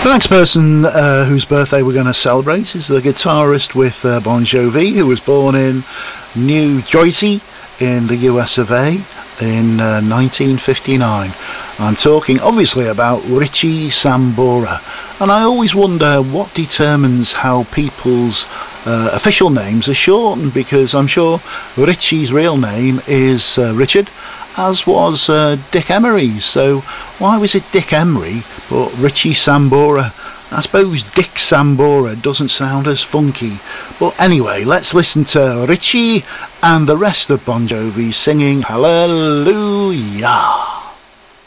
The next person whose birthday we're going to celebrate is the guitarist with Bon Jovi, who was born in New Jersey in the US of A in 1959. I'm talking obviously about Richie Sambora, and I always wonder what determines how people's official names are shortened, because I'm sure Richie's real name is Richard, as was Dick Emery's. So why was it Dick Emery but Richie Sambora? I suppose Dick Sambora doesn't sound as funky. But anyway, let's listen to Richie and the rest of Bon Jovi singing Hallelujah.